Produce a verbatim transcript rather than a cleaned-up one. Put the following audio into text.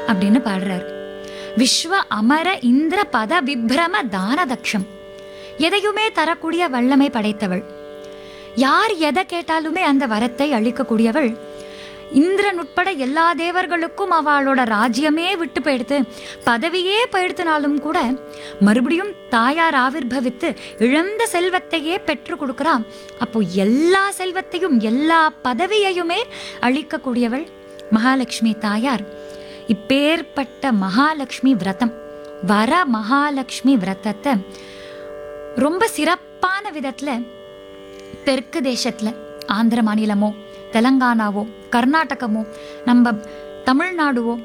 அப்படின்னு பாடுறார். விஸ்வ அமர இந்திர பத விப்ரம தானதக்ஷம், எதையுமே தரக்கூடிய வல்லமை படைத்தவள். யார் எதை கேட்டாலுமே அந்த வரத்தை அளிக்கக்கூடியவள். இந்திரன் உட்பட எல்லா தேவர்களுக்கும் அவளோட ராஜ்யமே விட்டு போயிடுத்து, பதவியே போயிடுத்துனாலும் கூட மறுபடியும் தாயார் ஆவிர்பவித்து இழந்த செல்வத்தையே பெற்று கொடுக்குறா. அப்போ எல்லா செல்வத்தையும் எல்லா பதவியையுமே அளிக்கக்கூடியவள் மகாலட்சுமி தாயார். இப்பேற்பட்ட மகாலட்சுமி விரதம், வர மகாலட்சுமி விரதத்தை ரொம்ப சிறப்பான விதத்துல தெற்கு தேசத்துல, ஆந்திர மாநிலமோ தெலங்கானாவோ கர்நாடகமோ நம்ம தமிழ்நாடுவோ